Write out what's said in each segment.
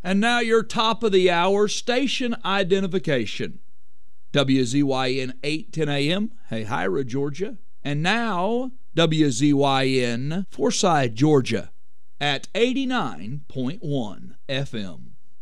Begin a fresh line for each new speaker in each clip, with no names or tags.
And now your top of the hour station identification. WZYN 810 AM, Hahira, Georgia. And now WZYN Forsyth, Georgia at 89.1 FM.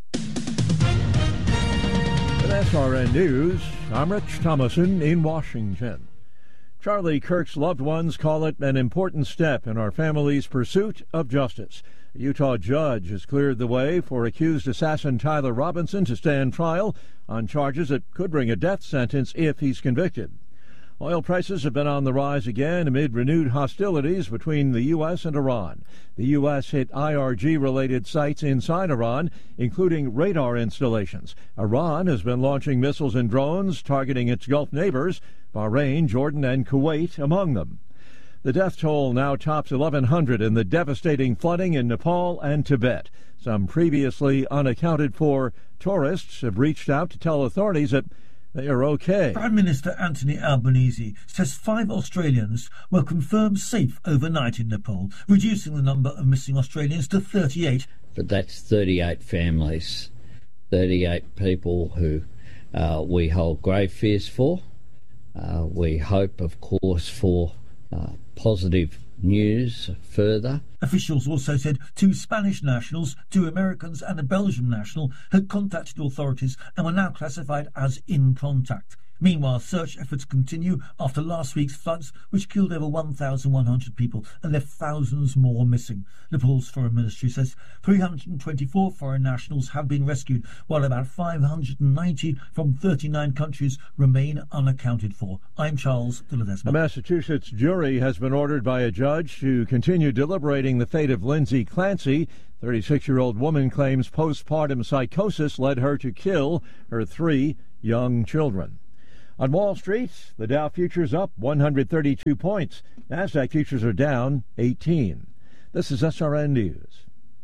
With SRN News, I'm Rich Thomason in Washington. Charlie Kirk's loved ones call it an important step in our family's pursuit of justice. A Utah judge has cleared the way for accused assassin Tyler Robinson to stand trial on charges that could bring a death sentence if he's convicted. Oil prices have been on the rise again amid renewed hostilities between the U.S. and Iran. The U.S. hit IRG-related sites inside Iran, including radar installations. Iran has been launching missiles and drones targeting its Gulf neighbors, Bahrain, Jordan, and Kuwait among them. The death toll now tops 1,100 in the devastating flooding in Nepal and Tibet. Some previously unaccounted for tourists have reached out to tell authorities that they are okay.
Prime Minister Anthony Albanese says 5 Australians were confirmed safe overnight in Nepal, reducing the number of missing Australians to 38.
But that's 38 families, 38 people who we hold grave fears for. We hope, of course, for positive news further.
Officials also said 2 Spanish nationals, 2 Americans and a Belgian national had contacted authorities and were now classified as in contact. Meanwhile, search efforts continue after last week's floods, which killed over 1,100 people and left thousands more missing. Nepal's Foreign Ministry says 324 foreign nationals have been rescued, while about 590 from 39 countries remain unaccounted for. I'm Charles de Ledesma.
A Massachusetts jury has been ordered by a judge to continue deliberating the fate of Lindsay Clancy. 36-year-old woman claims postpartum psychosis led her to kill her 3 young children. On Wall Street, the Dow futures up 132 points. Nasdaq futures are down 18. This is SRN News.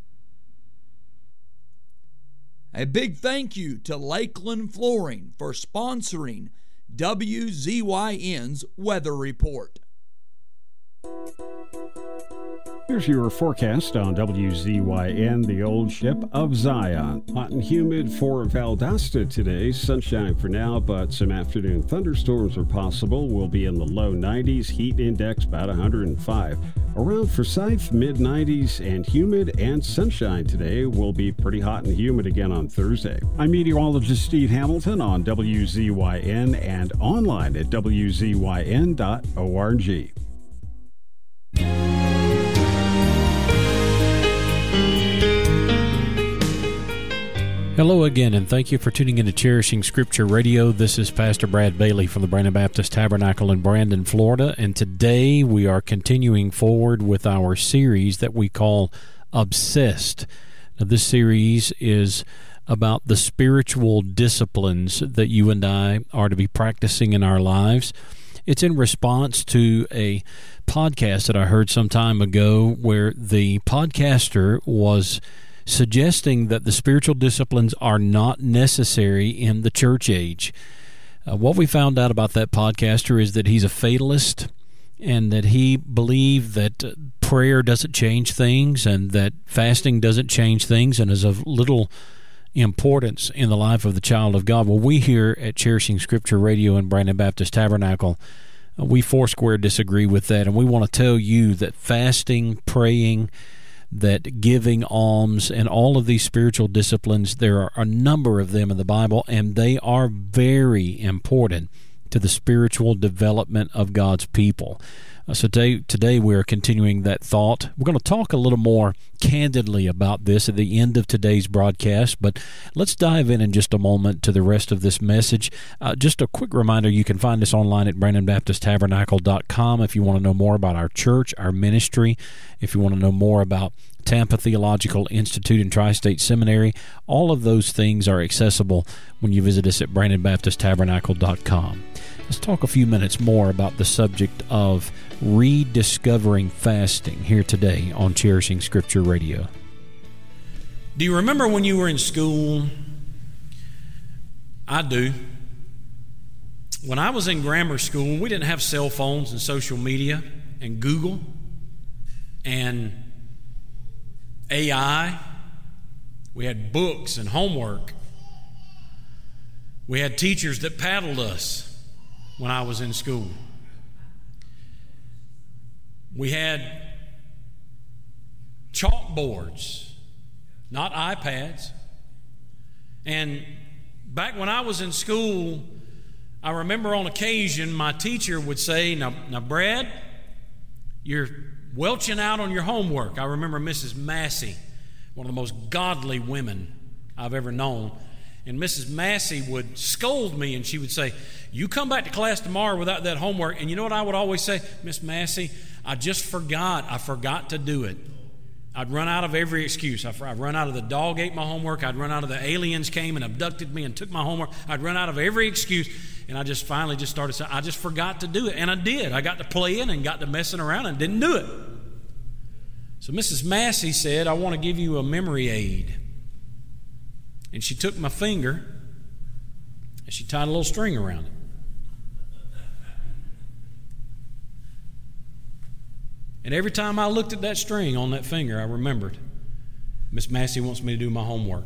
A big thank you to Lakeland Flooring for sponsoring WZYN's Weather Report.
Here's your forecast on WZYN, the old ship of Zion. Hot and humid for Valdosta today. Sunshine for now, but some afternoon thunderstorms are possible. We'll be in the low 90s. Heat index about 105. Around Forsyth, mid-90s and humid, and sunshine today. Will be pretty hot and humid again on Thursday. I'm meteorologist Steve Hamilton on WZYN and online at WZYN.org.
Hello again, and thank you for tuning in to Cherishing Scripture Radio. This is Pastor Brad Bailey from the Brandon Baptist Tabernacle in Brandon, Florida, and today we are continuing forward with our series that we call Obsessed. Now, this series is about the spiritual disciplines that you and I are to be practicing in our lives. It's in response to a podcast that I heard some time ago where the podcaster was suggesting that the spiritual disciplines are not necessary in the church age. What we found out about that podcaster is that he's a fatalist and that he believed that prayer doesn't change things and that fasting doesn't change things and is of little importance in the life of the child of God. Well, we here at Cherishing Scripture Radio and Brandon Baptist Tabernacle, we foursquare disagree with that, and we want to tell you that fasting, praying, that giving alms, and all of these spiritual disciplines, there are a number of them in the Bible, and they are very important to the spiritual development of God's people. So today we are continuing that thought. We're going to talk a little more candidly about this at the end of today's broadcast, but let's dive in just a moment to the rest of this message. Just a quick reminder, you can find us online at BrandonBaptistTabernacle.com if you want to know more about our church, our ministry, if you want to know more about Tampa Theological Institute and Tri-State Seminary. All of those things are accessible when you visit us at BrandonBaptistTabernacle.com. Let's talk a few minutes more about the subject of rediscovering fasting here today on Cherishing Scripture Radio.
Do you remember when you were in school? I do. When I was in grammar school, we didn't have cell phones and social media and Google and AI We had books and homework. We had teachers that paddled us when I was in school. We had chalkboards, not iPads. And back when I was in school, I remember on occasion my teacher would say, now Brad, you're welching out on your homework. I remember Mrs. Massey, one of the most godly women I've ever known. And Mrs. Massey would scold me, and she would say, you come back to class tomorrow without that homework. And you know what I would always say? Miss Massey, I just forgot. I forgot to do it. I'd run out of every excuse. I'd run out of the dog ate my homework. I'd run out of the aliens came and abducted me and took my homework. I'd run out of every excuse. And I just finally just started saying, I just forgot to do it. And I did. I got to playing and got to messing around and didn't do it. So Mrs. Massey said, I want to give you a memory aid. And she took my finger and she tied a little string around it. And every time I looked at that string on that finger, I remembered, Miss Massey wants me to do my homework.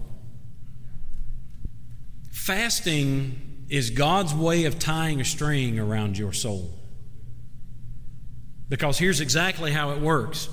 Fasting is God's way of tying a string around your soul. Because here's exactly how it works.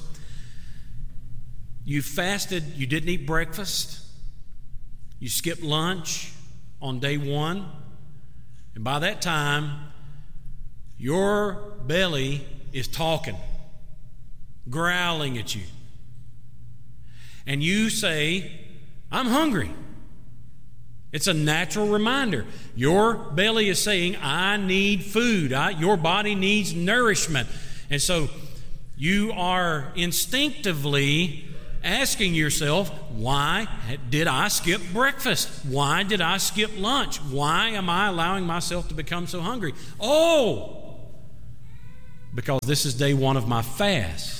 You fasted, you didn't eat breakfast, you skipped lunch on day one, and by that time, your belly is talking, growling at you. And you say, I'm hungry. It's a natural reminder. Your belly is saying, I need food. Your body needs nourishment. And so you are instinctively asking yourself, why did I skip breakfast? Why did I skip lunch? Why am I allowing myself to become so hungry? Oh, because this is day one of my fast.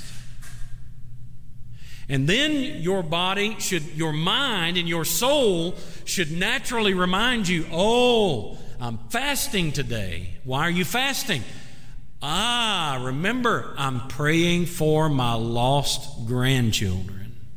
And then your mind and your soul should naturally remind you, oh, I'm fasting today. Why are you fasting? Remember, I'm praying for my lost grandchildren.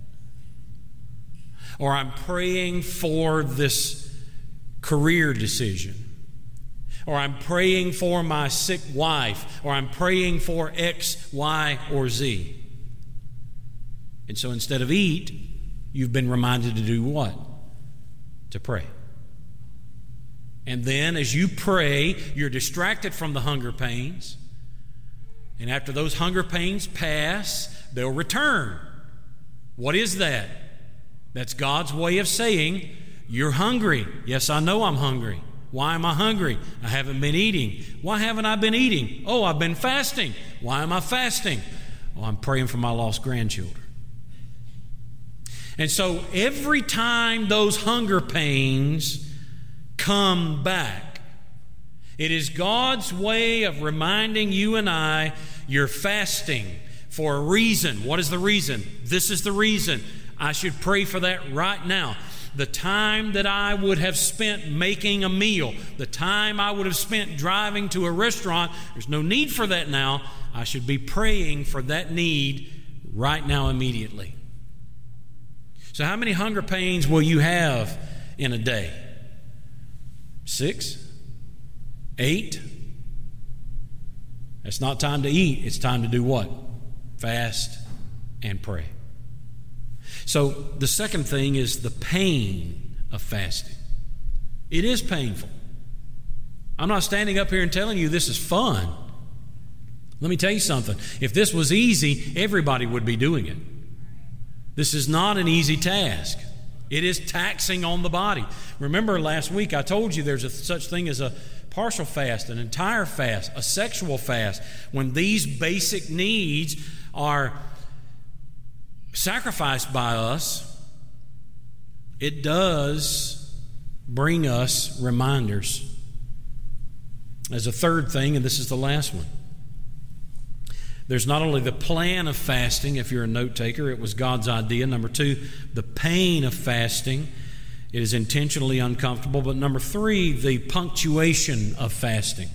Or I'm praying for this career decision. Or I'm praying for my sick wife. Or I'm praying for X, Y, or Z. And so instead of eat, you've been reminded to do what? To pray. And then as you pray, you're distracted from the hunger pains. And after those hunger pains pass, they'll return. What is that? That's God's way of saying, you're hungry. Yes, I know I'm hungry. Why am I hungry? I haven't been eating. Why haven't I been eating? Oh, I've been fasting. Why am I fasting? Oh, I'm praying for my lost grandchildren. And so every time those hunger pains come back, it is God's way of reminding you and I, you're fasting for a reason. What is the reason? This is the reason. I should pray for that right now. The time that I would have spent making a meal, the time I would have spent driving to a restaurant, there's no need for that now. I should be praying for that need right now immediately. So how many hunger pains will you have in a day? 6? 8? It's not time to eat. It's time to do what? Fast and pray. So the second thing is the pain of fasting. It is painful. I'm not standing up here and telling you this is fun. Let me tell you something. If this was easy, everybody would be doing it. This is not an easy task. It is taxing on the body. Remember last week I told you there's such thing as a partial fast, an entire fast, a sexual fast. When these basic needs are sacrificed by us, it does bring us reminders. As a third thing, and this is the last one, there's not only the plan of fasting, if you're a note taker, it was God's idea. Number 2, the pain of fasting. It is intentionally uncomfortable. But number 3, the punctuation of fasting.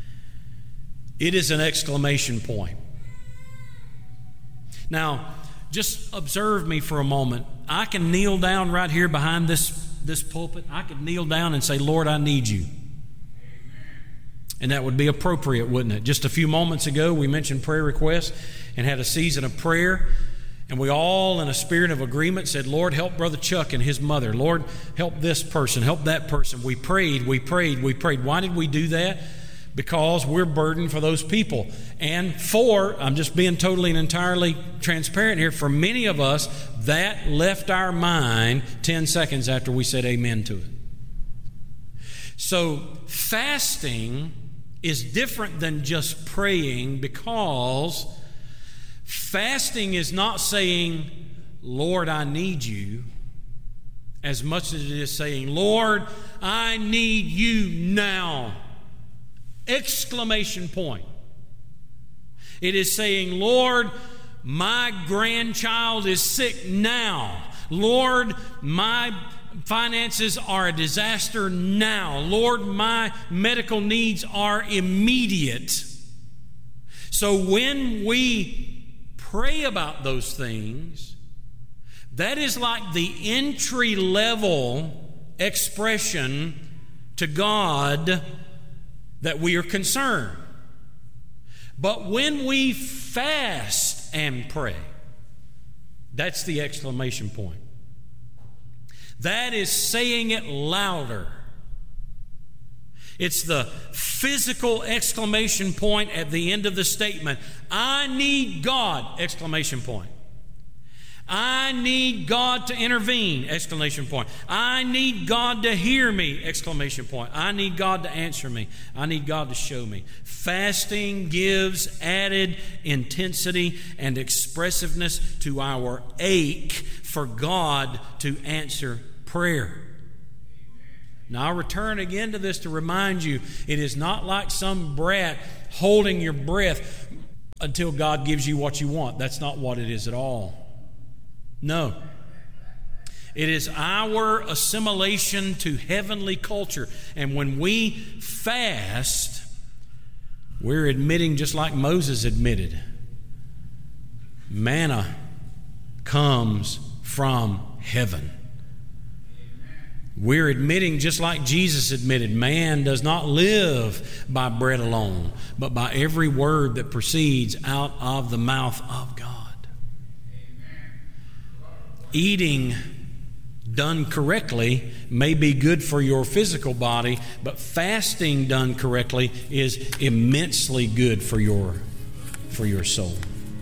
It is an exclamation point. Now, just observe me for a moment. I can kneel down right here behind this pulpit. I could kneel down and say, Lord, I need you. And that would be appropriate, wouldn't it? Just a few moments ago, we mentioned prayer requests and had a season of prayer. And we all, in a spirit of agreement, said, Lord, help Brother Chuck and his mother. Lord, help this person, help that person. We prayed. Why did we do that? Because we're burdened for those people. And I'm just being totally and entirely transparent here, for many of us, that left our mind 10 seconds after we said amen to it. So fasting is different than just praying, because fasting is not saying, Lord, I need you, as much as it is saying, Lord, I need you now! Exclamation point. It is saying, Lord, my grandchild is sick now. Lord, my finances are a disaster now. Lord, my medical needs are immediate. So when we pray about those things, that is like the entry level expression to God that we are concerned. But when we fast and pray, that's the exclamation point. That is saying it louder. It's the physical exclamation point at the end of the statement. I need God! Exclamation point. I need God to intervene! Exclamation point. I need God to hear me! Exclamation point. I need God to answer me. I need God to show me. Fasting gives added intensity and expressiveness to our ache for God to answer prayer. Now, I'll return again to this to remind you, it is not like some brat holding your breath until God gives you what you want. That's not what it is at all. No. It is our assimilation to heavenly culture. And when we fast, we're admitting, just like Moses admitted, manna comes from heaven. We're admitting, just like Jesus admitted, man does not live by bread alone, but by every word that proceeds out of the mouth of God. Eating done correctly may be good for your physical body, but fasting done correctly is immensely good for your soul.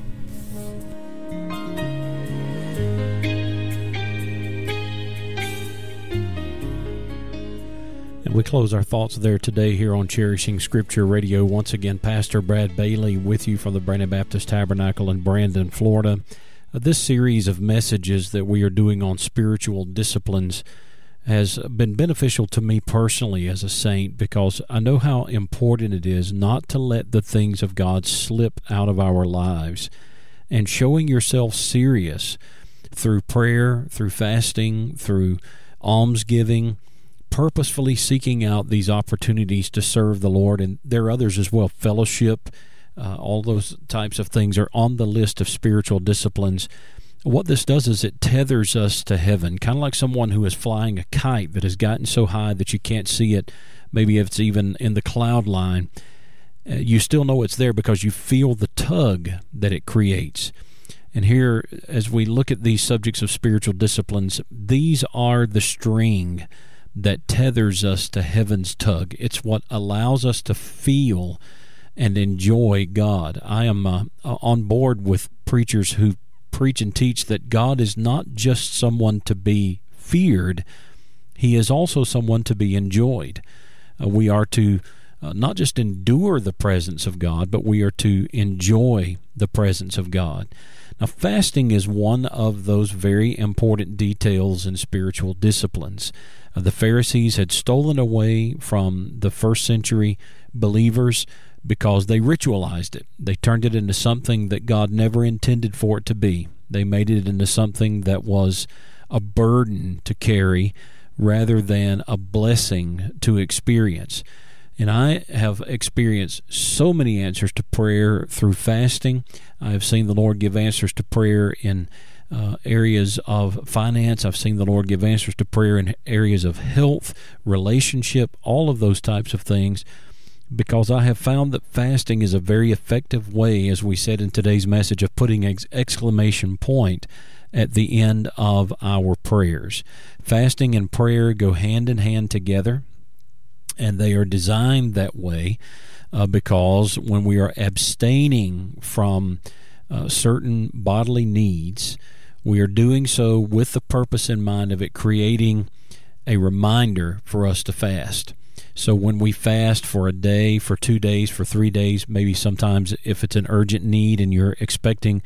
And we close our thoughts there today here on Cherishing Scripture Radio. Once again, Pastor Brad Bailey with you from the Brandon Baptist Tabernacle in Brandon, Florida. This series of messages that we are doing on spiritual disciplines has been beneficial to me personally as a saint, because I know how important it is not to let the things of God slip out of our lives, and showing yourself serious through prayer, through fasting, through almsgiving, purposefully seeking out these opportunities to serve the Lord. And there are others as well, fellowship, all those types of things are on the list of spiritual disciplines. What this does is it tethers us to heaven, kind of like someone who is flying a kite that has gotten so high that you can't see it. Maybe if it's even in the cloud line, you still know it's there because you feel the tug that it creates. And here, as we look at these subjects of spiritual disciplines, these are the string that tethers us to heaven's tug. It's what allows us to feel and enjoy God. I am on board with preachers who preach and teach that God is not just someone to be feared, He is also someone to be enjoyed. We are to not just endure the presence of God, but we are to enjoy the presence of God. Now, fasting is one of those very important details in spiritual disciplines. The Pharisees had stolen away from the first century believers because they ritualized it. They turned it into something that God never intended for it to be. They made it into something that was a burden to carry rather than a blessing to experience. And I have experienced so many answers to prayer through fasting. I have seen the Lord give answers to prayer in areas of finance. I've seen the Lord give answers to prayer in areas of health, relationship, all of those types of things, because I have found that fasting is a very effective way, as we said in today's message, of putting exclamation point at the end of our prayers. Fasting and prayer go hand in hand together, and they are designed that way because when we are abstaining from certain bodily needs, we are doing so with the purpose in mind of it creating a reminder for us to fast. So when we fast for a day, for 2 days, for 3 days, maybe sometimes if it's an urgent need and you're expecting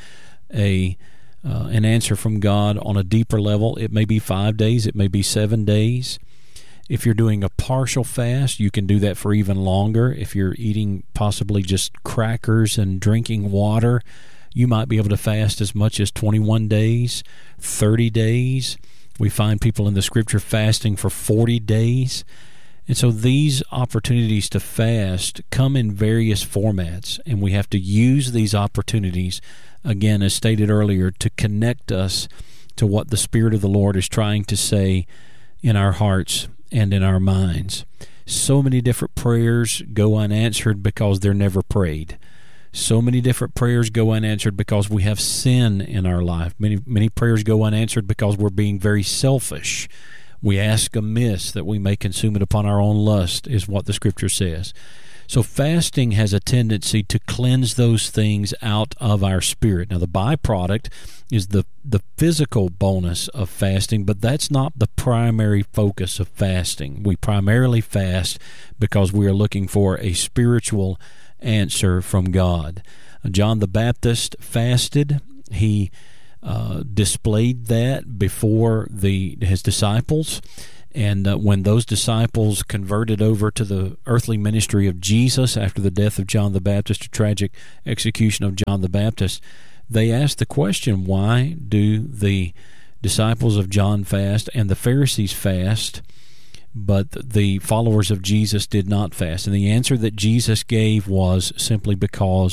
an answer from God on a deeper level, it may be 5 days, it may be 7 days. If you're doing a partial fast, you can do that for even longer. If you're eating possibly just crackers and drinking water, you might be able to fast as much as 21 days, 30 days. We find people in the Scripture fasting for 40 days. And so these opportunities to fast come in various formats, and we have to use these opportunities, again, as stated earlier, to connect us to what the Spirit of the Lord is trying to say in our hearts and in our minds. So many different prayers go unanswered because they're never prayed. So many different prayers go unanswered because we have sin in our life. Many prayers go unanswered because we're being very selfish. We ask amiss that we may consume it upon our own lust, is what the Scripture says. So fasting has a tendency to cleanse those things out of our spirit. Now, the byproduct is the physical bonus of fasting, but that's not the primary focus of fasting. We primarily fast because we are looking for a spiritual answer from God. John the Baptist fasted. He displayed that before his disciples. And when those disciples converted over to the earthly ministry of Jesus after the death of John the Baptist, a tragic execution of John the Baptist, they asked the question, why do the disciples of John fast and the Pharisees fast, but the followers of Jesus did not fast? And the answer that Jesus gave was simply because